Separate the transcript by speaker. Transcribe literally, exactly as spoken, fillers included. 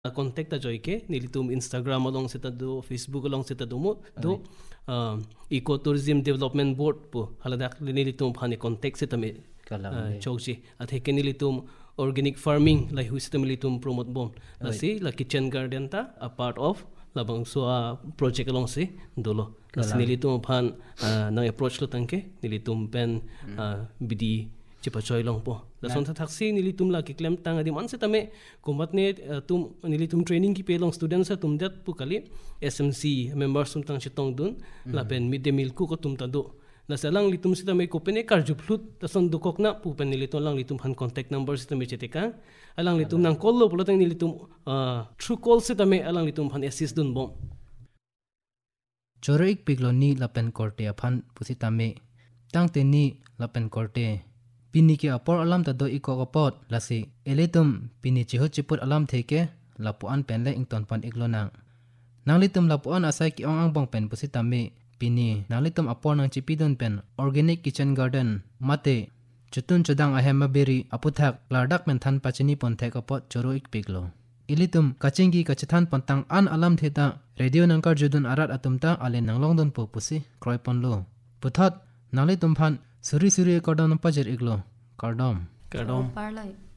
Speaker 1: contact ta joy ke nilitum Instagram along sita do Facebook along sita do mo do ecotourism development board po haladak nilitum phani contact sita me chokji athe ke nilitum organic farming lai hu sita nilitum promote bom la si la kitchen garden ta a part of labang so a project along si dolo nilitum phan na approach lo tangke nilitum pen bidi chipa choy long po la son tha thaksi nilitum la ki claim tang adi man se tame komat ne tum nilitum training ki pelong students sa tum dat pu kali S M C members sum tang chitong dun la pen mid day meal ku ko tum ta do la salang litum se tame ko pen e karju phlut ta son du kok na pu pen nilitum lang litum han contact number se tame chete ka alang litum nang call lo pula tang nilitum through call se tame alang litum han assist dun bom
Speaker 2: choroik pigloni la pen korte aphan pusi tame tang te ni la pen korte pini ke apor alam ta do iko kapot lasi eletum pini chiho chiput alam theke lapuan penle ington pan iglonang nanglitum lapuan asai ki ong ang bong pen pusitami pini nanglitum apor nang chipidon pen organic kitchen garden mate chutun chudang ahema beri aputhak lardak men than pachini ponthe kapot choro ik piglo ilitum kachingi kachithan pantang an alam theta radio nangkar judun arat atumta ale nanglongdon po pusi kroiponlo puthat nanglitum phan suri suri kardom pajer iglo kardom
Speaker 1: kardom